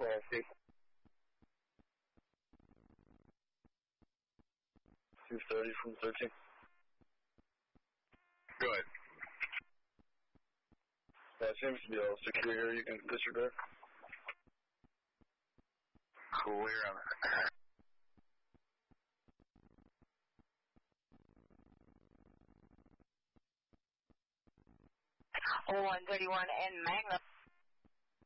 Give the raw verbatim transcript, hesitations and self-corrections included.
coffee. two thirty from thirteen. Good. That seems to be all secure here. You can disregard. Clear on it. one thirty-one and Magnum.